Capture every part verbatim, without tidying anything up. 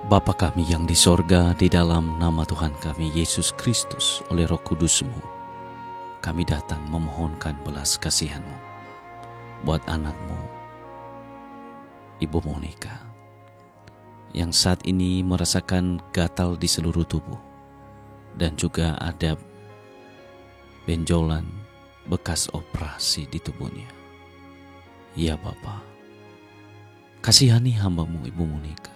Bapa kami yang di sorga, di dalam nama Tuhan kami Yesus Kristus oleh Roh Kudus-Mu, kami datang memohonkan belas kasihan-Mu buat anak-Mu, Ibu Monica, yang saat ini merasakan gatal di seluruh tubuh dan juga ada benjolan bekas operasi di tubuhnya. Ya Bapa, kasihani hamba-Mu Ibu Monica.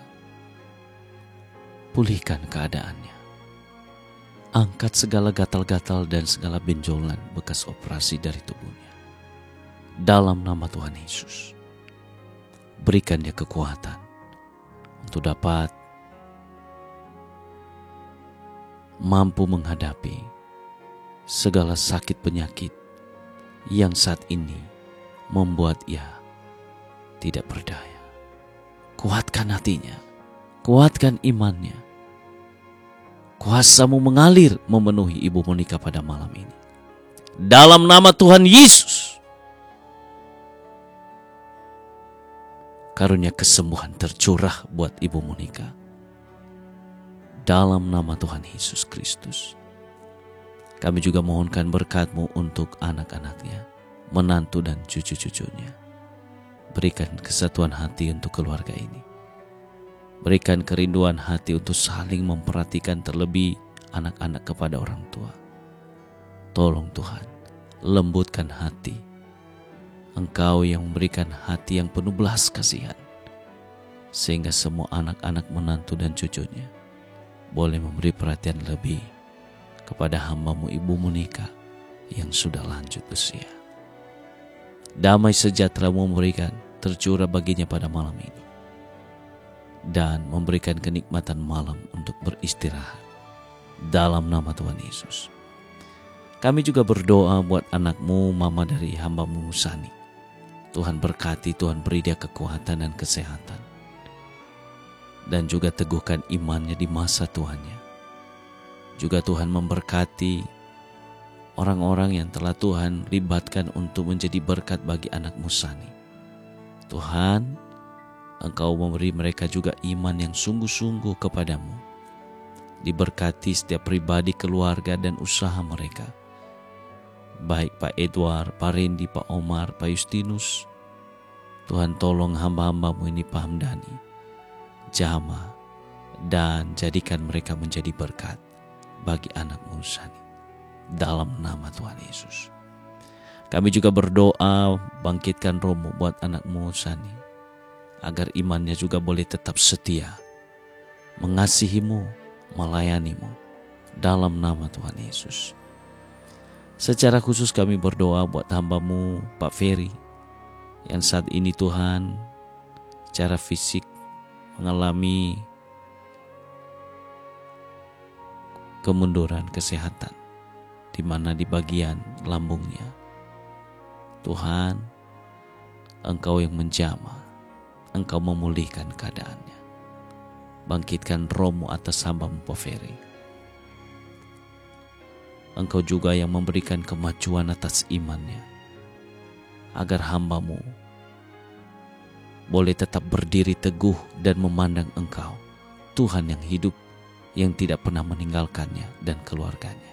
Pulihkan keadaannya. Angkat segala gatal-gatal dan segala benjolan bekas operasi dari tubuhnya. Dalam nama Tuhan Yesus, berikan dia kekuatan untuk dapat mampu menghadapi segala sakit penyakit yang saat ini membuat ia tidak berdaya. Kuatkan hatinya, kuatkan imannya. Kuasa-Mu mengalir memenuhi Ibu Monica pada malam ini. Dalam nama Tuhan Yesus, karunia kesembuhan tercurah buat Ibu Monica. Dalam nama Tuhan Yesus Kristus, kami juga mohonkan berkat-Mu untuk anak-anaknya, menantu dan cucu-cucunya. Berikan kesatuan hati untuk keluarga ini. Berikan kerinduan hati untuk saling memperhatikan, terlebih anak-anak kepada orang tua. Tolong Tuhan, lembutkan hati. Engkau yang memberikan hati yang penuh belas kasihan, sehingga semua anak-anak, menantu dan cucunya boleh memberi perhatian lebih kepada hamba-Mu Ibu Monica yang sudah lanjut usia. Damai sejahtera memberikan tercurah baginya pada malam ini, dan memberikan kenikmatan malam untuk beristirahat. Dalam nama Tuhan Yesus, kami juga berdoa buat anak-Mu, mama dari hamba-Mu Sani. Tuhan berkati, Tuhan beri dia kekuatan dan kesehatan, dan juga teguhkan imannya di masa tuanya. Juga Tuhan memberkati orang-orang yang telah Tuhan libatkan untuk menjadi berkat bagi anak-Mu Sani. Tuhan, Engkau memberi mereka juga iman yang sungguh-sungguh kepadamu. Diberkati setiap pribadi, keluarga, dan usaha mereka. Baik Pak Edward, Pak Randy, Pak Omar, Pak Justinus. Tuhan tolong hamba-hamba-Mu ini, Pak Hamdani, Jama, dan jadikan mereka menjadi berkat bagi anak-Mu Sani. Dalam nama Tuhan Yesus. Kami juga berdoa, bangkitkan roh-Mu buat anak-Mu Sani, agar imannya juga boleh tetap setia, mengasihi-Mu, melayani-Mu, dalam nama Tuhan Yesus. Secara khusus kami berdoa buat hamba-Mu Pak Ferry, yang saat ini Tuhan secara fisik mengalami kemunduran kesehatan, di mana di bagian lambungnya. Tuhan, Engkau yang menjamah, Engkau memulihkan keadaannya. Bangkitkan roh-Mu atas hamba-Mu Pak Ferry. Engkau juga yang memberikan kemajuan atas imannya, agar hamba-Mu boleh tetap berdiri teguh dan memandang Engkau, Tuhan yang hidup, yang tidak pernah meninggalkannya dan keluarganya.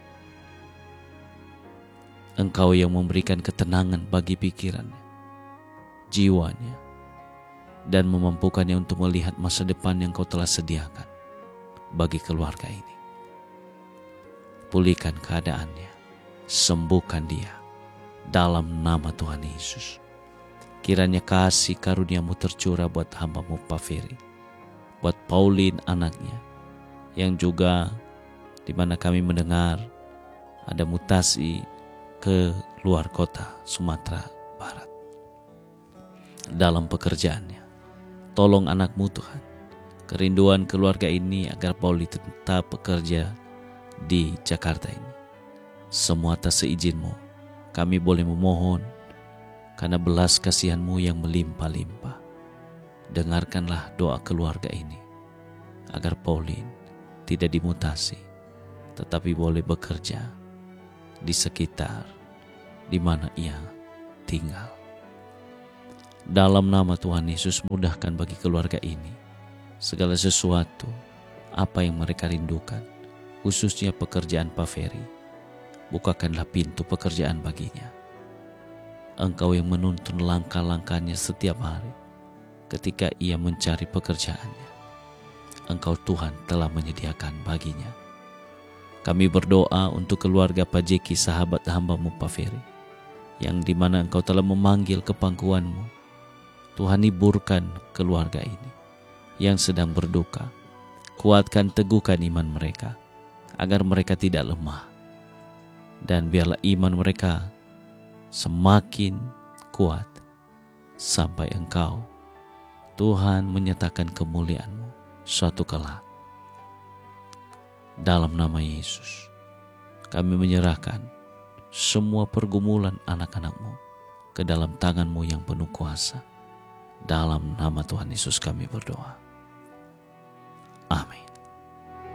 Engkau yang memberikan ketenangan bagi pikirannya, jiwanya, dan memampukannya untuk melihat masa depan yang Kau telah sediakan bagi keluarga ini. Pulihkan keadaannya, sembuhkan dia, dalam nama Tuhan Yesus. Kiranya kasih karunia-Mu tercurah buat hamba-Mu Pak Ferry, buat Pauline anaknya, yang juga di mana kami mendengar ada mutasi ke luar kota Sumatera Barat dalam pekerjaannya. Tolong anak-Mu Tuhan, kerinduan keluarga ini agar Pauli tetap bekerja di Jakarta ini. Semua atas seizin-Mu kami boleh memohon, karena belas kasihan-Mu yang melimpah-limpah. Dengarkanlah doa keluarga ini, agar Pauline tidak dimutasi, tetapi boleh bekerja di sekitar di mana ia tinggal. Dalam nama Tuhan Yesus, mudahkan bagi keluarga ini segala sesuatu apa yang mereka rindukan, khususnya pekerjaan Pak Ferry. Bukakanlah pintu pekerjaan baginya. Engkau yang menuntun langkah-langkahnya setiap hari ketika ia mencari pekerjaannya. Engkau Tuhan telah menyediakan baginya. Kami berdoa untuk keluarga Pak Jeki, sahabat hamba-Mu Pak Ferry, yang dimana Engkau telah memanggil ke pangkuan-Mu. Tuhan, hiburkan keluarga ini yang sedang berduka. Kuatkan, teguhkan iman mereka agar mereka tidak lemah. Dan biarlah iman mereka semakin kuat sampai Engkau, Tuhan, menyatakan kemuliaan-Mu suatu kala. Dalam nama Yesus, kami menyerahkan semua pergumulan anak-anak-Mu ke dalam tangan-Mu yang penuh kuasa. Dalam nama Tuhan Yesus kami berdoa.